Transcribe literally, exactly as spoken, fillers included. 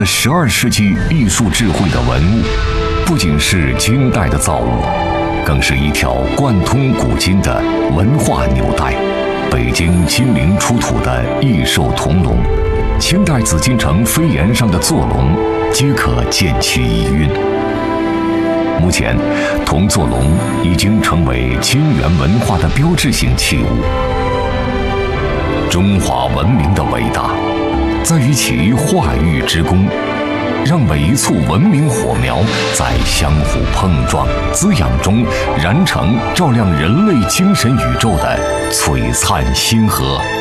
十二世纪艺术智慧的文物，不仅是清代的造物，更是一条贯通古今的文化纽带。北京金陵出土的异兽铜龙，清代紫禁城飞檐上的坐龙，皆可见其遗韵。目前，铜坐龙已经成为金元文化的标志性器物。中华文明的伟大，在于其化育之功，让每一簇文明火苗在相互碰撞、滋养中燃成照亮人类精神宇宙的璀璨星河。